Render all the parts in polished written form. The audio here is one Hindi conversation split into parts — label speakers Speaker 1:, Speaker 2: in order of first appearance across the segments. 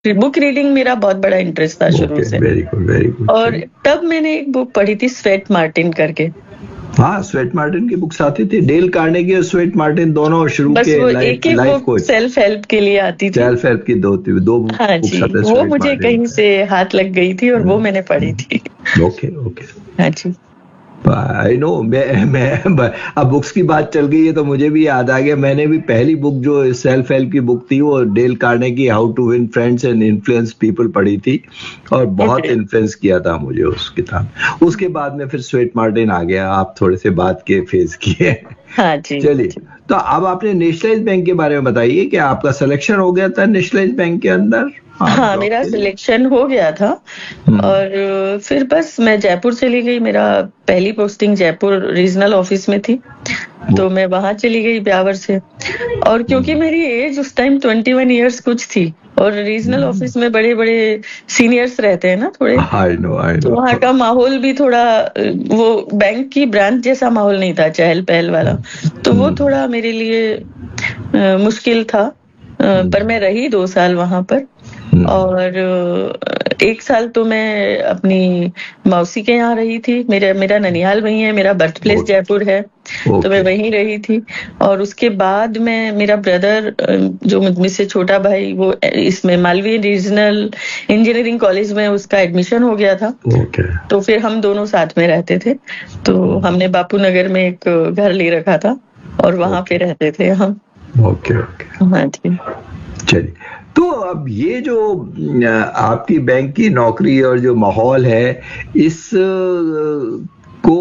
Speaker 1: बुक रीडिंग मेरा बहुत बड़ा इंटरेस्ट था शुरू से।
Speaker 2: Very good, very good.
Speaker 1: और तब मैंने एक बुक पढ़ी थी स्वेट मार्टिन करके।
Speaker 2: हाँ, स्वेट मार्टिन की बुक्स आती थी, डेल कार्नेगी और स्वेट मार्टिन दोनों शुरू
Speaker 1: बस
Speaker 2: के
Speaker 1: वो एक ही
Speaker 2: life
Speaker 1: book
Speaker 2: coach,
Speaker 1: self help के लिए आती थी।
Speaker 2: सेल्फ हेल्प की दो
Speaker 1: हाँ
Speaker 2: बुक्स
Speaker 1: जी,
Speaker 2: आते
Speaker 1: वो
Speaker 2: स्वेट
Speaker 1: मुझे
Speaker 2: मार्टिन।
Speaker 1: कहीं से हाथ लग गई थी और वो मैंने पढ़ी थी।
Speaker 2: Okay okay.
Speaker 1: हाँ जी।
Speaker 2: आई नो, मैं अब बुक्स की बात चल गई है तो मुझे भी याद आ गया, मैंने भी पहली बुक जो सेल्फ हेल्प की बुक थी वो Dale Carnegie how to win friends and influence people पढ़ी थी और बहुत
Speaker 1: Okay.
Speaker 2: इन्फ्लुएंस किया था मुझे उस किताब। उसके बाद में फिर स्वेट मार्टिन आ गया, आप थोड़े से बात के फेज किए।
Speaker 1: हाँ जी।
Speaker 2: चलिए, तो अब आपने नेशनलाइज बैंक के बारे में बताइए कि आपका सिलेक्शन हो गया था नेशनलाइज बैंक के अंदर?
Speaker 1: हाँ, मेरा सिलेक्शन हो गया था और फिर बस मैं जयपुर चली गई। मेरा पहली पोस्टिंग जयपुर रीजनल ऑफिस में थी, तो मैं वहां चली गई ब्यावर से। और क्योंकि मेरी एज उस टाइम 21 इयर्स कुछ थी और रीजनल ऑफिस में बड़े बड़े सीनियर्स रहते हैं ना थोड़े,
Speaker 2: आई नो
Speaker 1: तो वहाँ का माहौल भी थोड़ा वो बैंक की ब्रांच जैसा माहौल नहीं था, चहल पहल वाला, तो वो थोड़ा मेरे लिए मुश्किल था। पर मैं रही 2 साल वहां पर और 1 साल तो मैं अपनी मौसी के यहाँ रही थी। मेरा ननिहाल वहीं है, मेरा बर्थ प्लेस जयपुर है, तो मैं वहीं रही थी। और उसके बाद में मेरा ब्रदर जो मुझसे छोटा भाई, वो इसमें मालवीय रीजनल इंजीनियरिंग कॉलेज में उसका एडमिशन हो गया था। तो फिर हम दोनों साथ में रहते थे, तो हमने बापू नगर में एक घर ले रखा था और वहां पे रहते थे हम।
Speaker 2: ओके।
Speaker 1: हाँ जी।
Speaker 2: चलिए, तो अब ये जो आपकी बैंक की नौकरी और जो माहौल है, इस को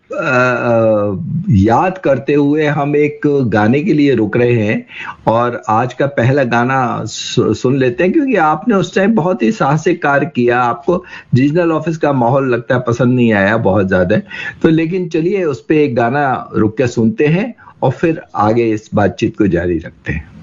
Speaker 2: याद करते हुए हम एक गाने के लिए रुक रहे हैं और आज का पहला गाना सुन लेते हैं, क्योंकि आपने उस टाइम बहुत ही साहसिक कार्य किया। आपको रीजनल ऑफिस का माहौल लगता है पसंद नहीं आया बहुत ज्यादा, तो लेकिन चलिए उस पे एक गाना रुक के सुनते हैं और फिर आगे इस बातचीत को जारी रखते हैं।